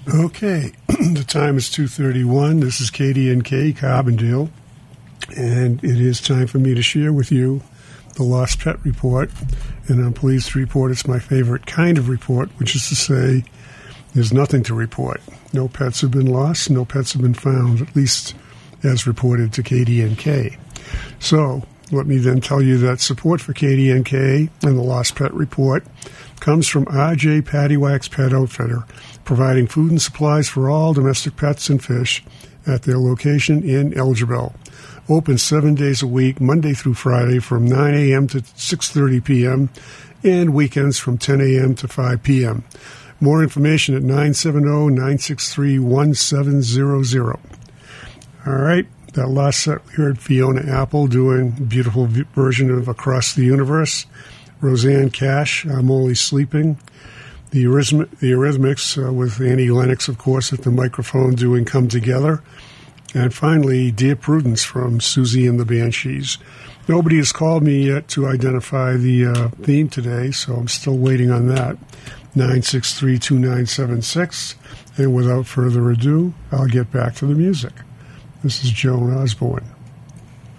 Okay, the time is 2:31. This is KDNK, Carbondale, and it is time for me to share with you the Lost Pet Report. And I'm pleased to report it's my favorite kind of report, which is to say there's nothing to report. No pets have been lost, no pets have been found, at least as reported to KDNK. So let me then tell you that support for KDNK and the Lost Pet Report comes from RJ Pattywax Pet Outfitter, providing food and supplies for all domestic pets and fish at their location in Elgerville. Open 7 days a week, Monday through Friday from 9 a.m. to 6:30 p.m. and weekends from 10 a.m. to 5 p.m. More information at 970-963-1700. All right, that last set we heard Fiona Apple doing a beautiful version of Across the Universe. Roseanne Cash, I'm Only Sleeping. The Eurythmics with Annie Lennox, of course, at the microphone doing Come Together. And finally, Dear Prudence from Susie and the Banshees. Nobody has called me yet to identify the theme today, so I'm still waiting on that. 963-2976. And without further ado, I'll get back to the music. This is Joan Osborne.